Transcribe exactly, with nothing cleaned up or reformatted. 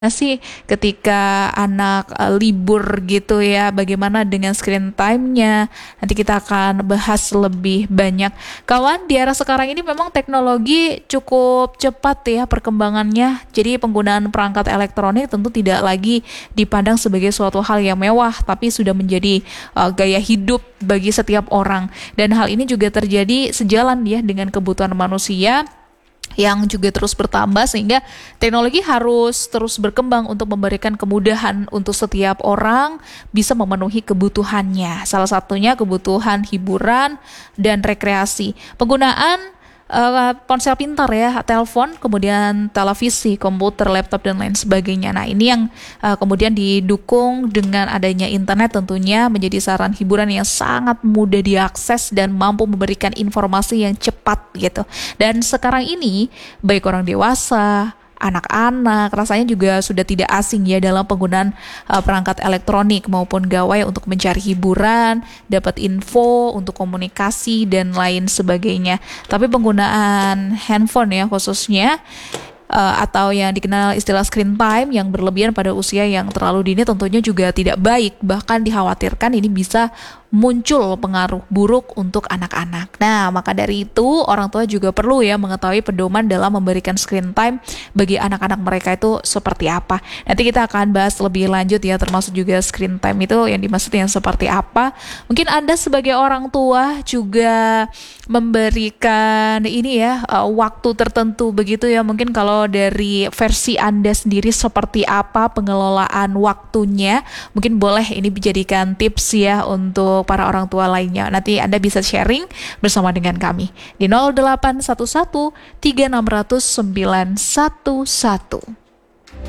Nah sih ketika anak eh, libur gitu ya, bagaimana dengan screen time-nya? Nanti kita akan bahas lebih banyak. Kawan, di era sekarang ini memang teknologi cukup cepat ya perkembangannya. Jadi penggunaan perangkat elektronik tentu tidak lagi dipandang sebagai suatu hal yang mewah, tapi sudah menjadi eh, gaya hidup bagi setiap orang. Dan hal ini juga terjadi sejalan ya dengan kebutuhan manusia yang juga terus bertambah, sehingga teknologi harus terus berkembang untuk memberikan kemudahan untuk setiap orang bisa memenuhi kebutuhannya. Salah satunya kebutuhan hiburan dan rekreasi. Penggunaan eh, ponsel pintar ya, telepon, kemudian televisi, komputer, laptop dan lain sebagainya. Nah, ini yang eh, kemudian didukung dengan adanya internet tentunya menjadi saran hiburan yang sangat mudah diakses dan mampu memberikan informasi yang cepat gitu. Dan sekarang ini baik orang dewasa, anak-anak rasanya juga sudah tidak asing ya dalam penggunaan uh, perangkat elektronik maupun gawai untuk mencari hiburan, dapat info, untuk komunikasi dan lain sebagainya. Tapi penggunaan handphone ya khususnya uh, atau yang dikenal istilah screen time yang berlebihan pada usia yang terlalu dini tentunya juga tidak baik. Bahkan dikhawatirkan ini bisa muncul pengaruh buruk untuk anak-anak. Nah, maka dari itu orang tua juga perlu ya mengetahui pedoman dalam memberikan screen time bagi anak-anak mereka itu seperti apa. Nanti kita akan bahas lebih lanjut ya, termasuk juga screen time itu yang dimaksud yang seperti apa. Mungkin Anda sebagai orang tua juga memberikan ini ya uh, waktu tertentu begitu ya. Mungkin kalau dari versi Anda sendiri seperti apa pengelolaan waktunya, mungkin boleh ini dijadikan tips ya untuk para orang tua lainnya. Nanti Anda bisa sharing bersama dengan kami di nol delapan satu satu tiga enam nol nol sembilan satu satu.